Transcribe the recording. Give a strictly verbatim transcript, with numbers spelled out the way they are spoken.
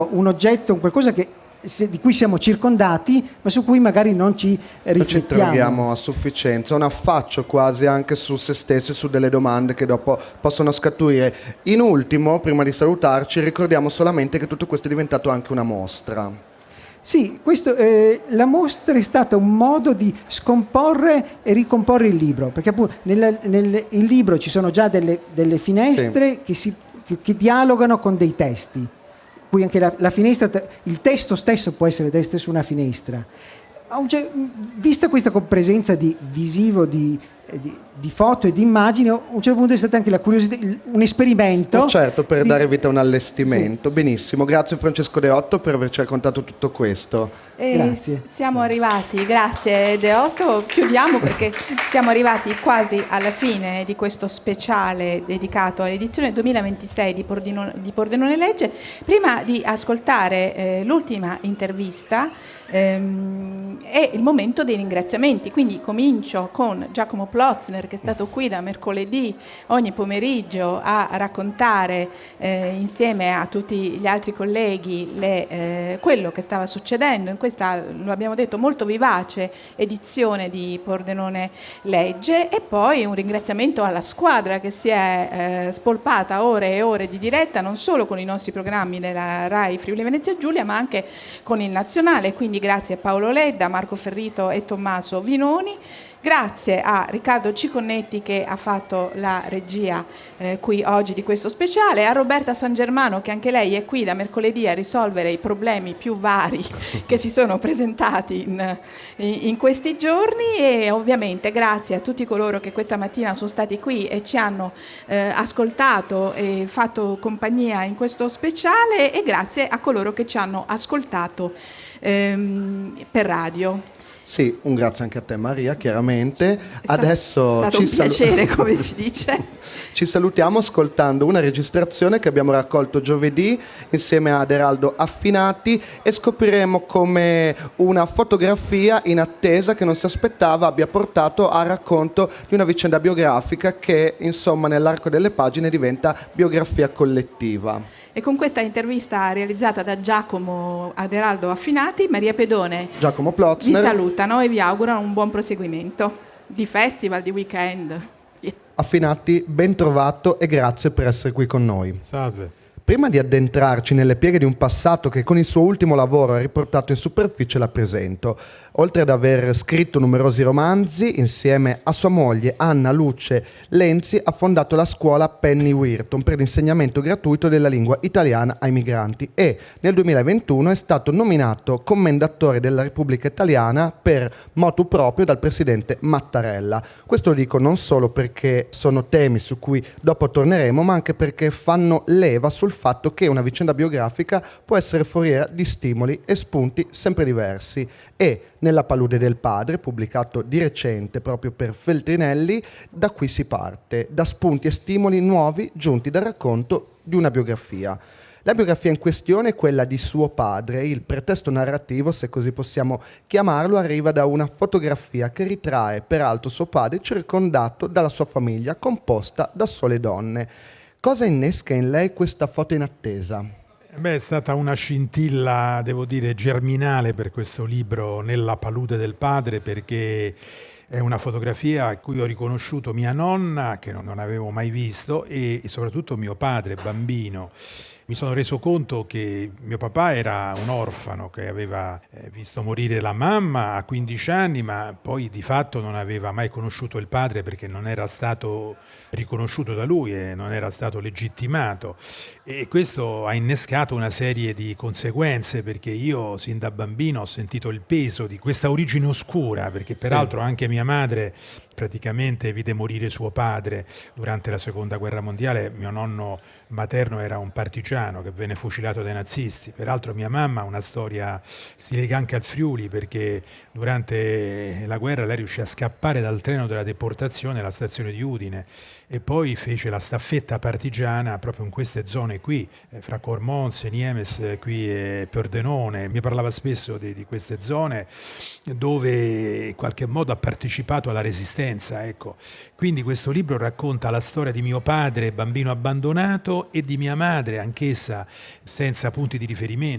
un oggetto, un qualcosa che, se, di cui siamo circondati, ma su cui magari non ci riflettiamo. Non ci interroghiamo a sufficienza, un affaccio quasi anche su se stessi, su delle domande che dopo possono scaturire. In ultimo, prima di salutarci, ricordiamo solamente che tutto questo è diventato anche una mostra. Sì, questo, eh, la mostra è stata un modo di scomporre e ricomporre il libro, perché appunto nel, nel il libro ci sono già delle, delle finestre sì. che, si, che, che dialogano con dei testi. Qui anche la, la finestra, il testo stesso può essere testo su una finestra. Vista questa presenza di visivo, di, di, di foto e di immagini, a un certo punto è stata anche la curiosità, un esperimento. Certo, per di... dare vita a un allestimento. Sì, benissimo, grazie Francesco Deotto per averci raccontato tutto questo. E grazie. Siamo arrivati, grazie Deotto, chiudiamo perché siamo arrivati quasi alla fine di questo speciale dedicato all'edizione duemilaventisei di Pordenone, di Pordenone Legge. Prima di ascoltare eh, l'ultima intervista, ehm, è il momento dei ringraziamenti, quindi comincio con Giacomo Plotzner, che è stato qui da mercoledì ogni pomeriggio a raccontare eh, insieme a tutti gli altri colleghi le, eh, quello che stava succedendo in questa, lo abbiamo detto, molto vivace edizione di Pordenone Legge, e poi un ringraziamento alla squadra che si è eh, spolpata ore e ore di diretta, non solo con i nostri programmi della Rai Friuli Venezia Giulia, ma anche con il nazionale, quindi grazie a Paolo Ledda, Marco Ferrito e Tommaso Vinoni. Grazie a Riccardo Ciconnetti che ha fatto la regia eh, qui oggi di questo speciale, a Roberta San Germano che anche lei è qui da mercoledì a risolvere i problemi più vari che si sono presentati in, in questi giorni, e ovviamente grazie a tutti coloro che questa mattina sono stati qui e ci hanno eh, ascoltato e fatto compagnia in questo speciale, e grazie a coloro che ci hanno ascoltato ehm, per radio. Sì, un grazie anche a te Maria, chiaramente. È Adesso stato ci un piacere, salu- come si dice. Ci salutiamo ascoltando una registrazione che abbiamo raccolto giovedì insieme ad Eraldo Affinati, e scopriremo come una fotografia in attesa che non si aspettava abbia portato al racconto di una vicenda biografica che, insomma, nell'arco delle pagine diventa biografia collettiva. E con questa intervista realizzata da Giacomo ad Eraldo Affinati, Maria Pedone, Giacomo Plotzner vi salutano e vi augurano un buon proseguimento di festival, di weekend. Affinati, ben trovato e grazie per essere qui con noi. Salve. Prima di addentrarci nelle pieghe di un passato che con il suo ultimo lavoro ha riportato in superficie, la presento. Oltre ad aver scritto numerosi romanzi, insieme a sua moglie Anna Luce Lenzi ha fondato la scuola Penny Wirton per l'insegnamento gratuito della lingua italiana ai migranti, e nel duemilaventuno è stato nominato commendatore della Repubblica Italiana per motu proprio dal presidente Mattarella. Questo lo dico non solo perché sono temi su cui dopo torneremo, ma anche perché fanno leva sul fatto che una vicenda biografica può essere foriera di stimoli e spunti sempre diversi, e nella palude del padre, pubblicato di recente proprio per Feltrinelli, da qui si parte, da spunti e stimoli nuovi giunti dal racconto di una biografia. La biografia in questione è quella di suo padre. Il pretesto narrativo, se così possiamo chiamarlo, arriva da una fotografia che ritrae peraltro suo padre circondato dalla sua famiglia, composta da sole donne. Cosa innesca in lei questa foto in attesa? Beh, è stata una scintilla, devo dire, germinale per questo libro, Nella palude del padre, perché è una fotografia a cui ho riconosciuto mia nonna, che non avevo mai visto, e soprattutto mio padre, bambino. Mi sono reso conto che mio papà era un orfano che aveva visto morire la mamma a quindici anni, ma poi di fatto non aveva mai conosciuto il padre perché non era stato riconosciuto da lui e non era stato legittimato. E questo ha innescato una serie di conseguenze, perché io sin da bambino ho sentito il peso di questa origine oscura, perché peraltro sì. Anche mia madre praticamente vide morire suo padre durante la seconda guerra mondiale. Mio nonno materno era un partigiano che venne fucilato dai nazisti. Peraltro mia mamma ha una storia, si lega anche al Friuli, perché durante la guerra lei riuscì a scappare dal treno della deportazione alla stazione di Udine e poi fece la staffetta partigiana proprio in queste zone qui, fra Cormonse, Niemes, qui e Pordenone. Mi parlava spesso di, di queste zone dove in qualche modo ha partecipato alla resistenza, ecco. Quindi questo libro racconta la storia di mio padre, bambino abbandonato, e di mia madre, anch'essa senza punti di riferimento.